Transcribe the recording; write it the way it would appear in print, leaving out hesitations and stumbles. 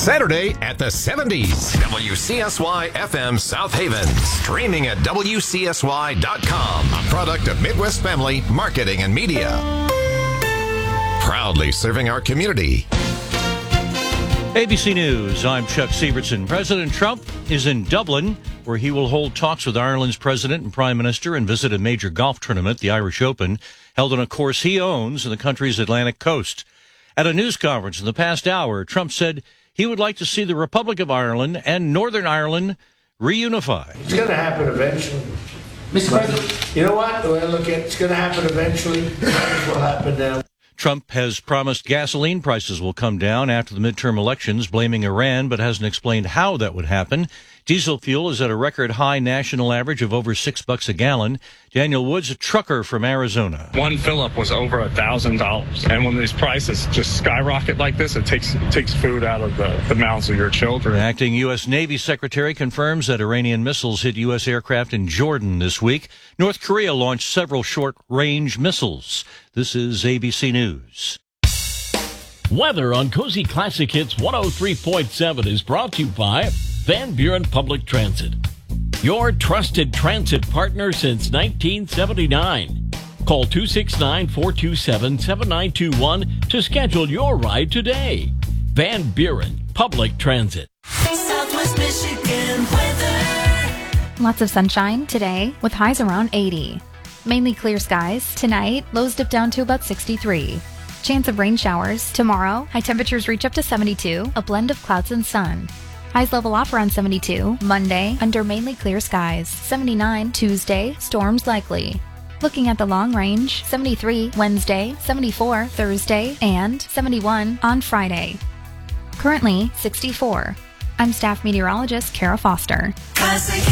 Saturday at the 70s. WCSY FM South Haven. Streaming at WCSY.com. A product of Midwest Family Marketing and Media. Proudly serving our community. ABC News, I'm Chuck Sievertson. President Trump is in Dublin, where he will hold talks with Ireland's president and prime minister and visit a major golf tournament, the Irish Open, held on a course he owns in the country's Atlantic coast. At a news conference in the past hour, Trump said he would like to see the Republic of Ireland and Northern Ireland reunified. It's going to happen eventually. Mr. President. You know what? Well, look, it's going to happen eventually. It will happen now. Trump has promised gasoline prices will come down after the midterm elections, blaming Iran, but hasn't explained how that would happen. Diesel fuel is at a record high national average of over $6 a gallon. Daniel Woods, a trucker from Arizona. One fill-up was over $1,000. And when these prices just skyrocket like this, it takes food out of the mouths of your children. Acting U.S. Navy Secretary confirms that Iranian missiles hit U.S. aircraft in Jordan this week. North Korea launched several short-range missiles. This is ABC News. Weather on Cozy Classic Hits 103.7 is brought to you by Van Buren Public Transit, your trusted transit partner since 1979. Call 269-427-7921 to schedule your ride today. Van Buren Public Transit. Southwest Michigan weather. Lots of sunshine today with highs around 80. Mainly clear skies. Tonight, lows dip down to about 63. Chance of rain showers. Tomorrow, high temperatures reach up to 72, a blend of clouds and sun. Highs level off around 72. Monday, under mainly clear skies. 79 Tuesday, storms likely. Looking at the long range, 73 Wednesday, 74 Thursday, and 71 on Friday. Currently, 64. I'm staff meteorologist Kara Foster. Classic